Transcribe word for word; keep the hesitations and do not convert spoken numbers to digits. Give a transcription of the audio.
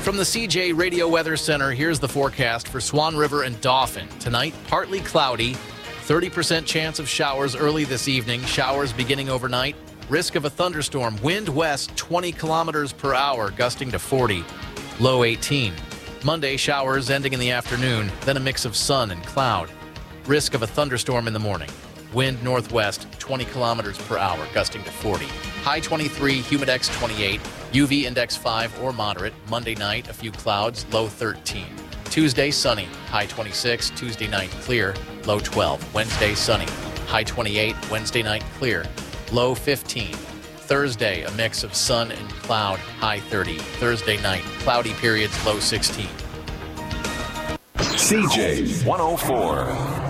From the C J Radio Weather Center, here's the forecast for Swan River and Dauphin. Tonight, partly cloudy, thirty percent chance of showers early this evening, showers beginning overnight, risk of a thunderstorm, wind west twenty kilometers per hour, gusting to forty, low eighteen. Monday, showers ending in the afternoon, then a mix of sun and cloud. Risk of a thunderstorm in the morning. Wind northwest twenty kilometers per hour, gusting to forty. High twenty-three, humidex twenty-eight, U V index five or moderate. Monday night, a few clouds, low thirteen. Tuesday, sunny, high twenty-six. Tuesday night, clear, low twelve. Wednesday, sunny, high twenty-eight. Wednesday night, clear, low fifteen. Thursday, a mix of sun and cloud, high thirty. Thursday night, cloudy periods, low sixteen. C J one oh four.